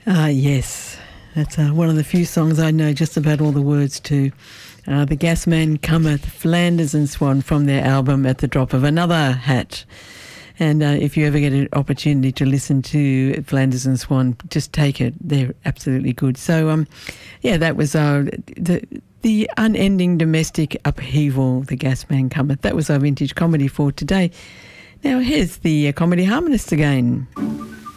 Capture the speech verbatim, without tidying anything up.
Ah, yes. That's uh, one of the few songs I know just about all the words to. Uh, the Gasman Cometh, Flanders and Swan from their album At the Drop of Another Hat. And uh, if you ever get an opportunity to listen to Flanders and Swan, just take it. They're absolutely good. So, um, yeah, that was uh, the the unending domestic upheaval, the Gasman Cometh. That was our vintage comedy for today. Now, here's the uh, Comedy Harmonist again.